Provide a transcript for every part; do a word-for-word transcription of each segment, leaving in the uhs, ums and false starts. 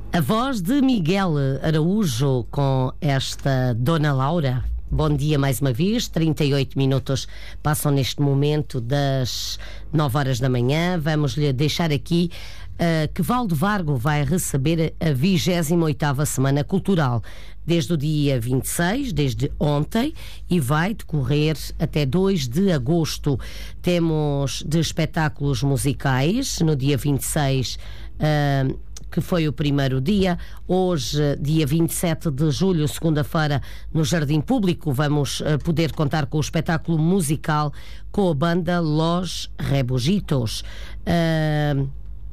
A voz de Miguel Araújo com esta Dona Laura. Bom dia mais uma vez, trinta e oito minutos passam neste momento das nove horas da manhã. Vamos-lhe deixar aqui uh, que Valdevargo vai receber a vigésima oitava Semana Cultural, desde o dia vinte e seis, desde ontem, e vai decorrer até dois de agosto. Temos de espetáculos musicais, no dia vinte e seis, uh, que foi o primeiro dia. Hoje, dia vinte e sete de julho, segunda-feira, no Jardim Público, vamos uh, poder contar com o espetáculo musical com a banda Los Rebujitos. Uh,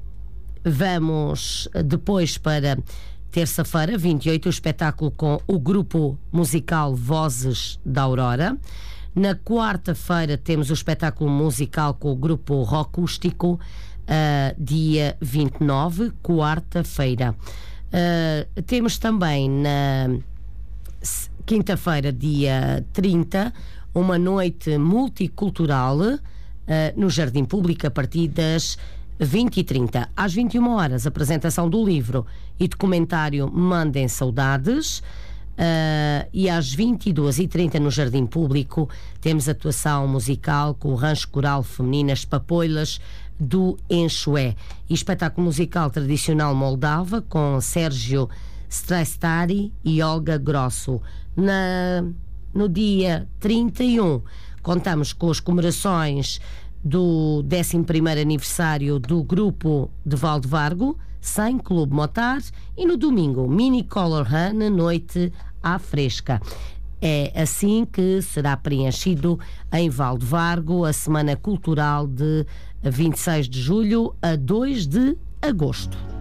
vamos depois para terça-feira, vinte e oito, o espetáculo com o grupo musical Vozes da Aurora. Na quarta-feira temos o espetáculo musical com o grupo Rocústico, Uh, dia vinte e nove, quarta-feira. Uh, temos também na quinta-feira, dia trinta, uma noite multicultural uh, no Jardim Público a partir das vinte e trinta. Às vinte e uma horas, apresentação do livro e documentário Mandem Saudades. Uh, e às vinte e duas e trinta no Jardim Público temos atuação musical com o Rancho Coral Feminino As Papoilas do Enxué e espetáculo musical tradicional moldava com Sérgio Strastari e Olga Grosso. Na, no dia trinta e um contamos com as comemorações do décimo primeiro aniversário do grupo de Valdevargo, sem Clube Motar, e no domingo Mini Color Run, noite à fresca. É assim que será preenchido em Valdevargo a Semana Cultural de vinte e seis de julho a dois de agosto.